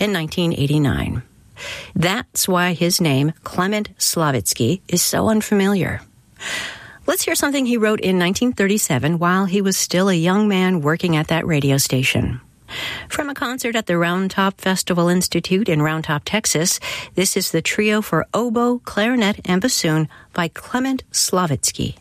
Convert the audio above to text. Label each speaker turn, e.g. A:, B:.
A: in 1989. That's why his name, Clement Slavitsky, is so unfamiliar. Let's hear something he wrote in 1937 while he was still a young man working at that radio station. From a concert at the Round Top Festival Institute in Round Top, Texas, this is the trio for oboe, clarinet, and bassoon by Clement Slavitsky.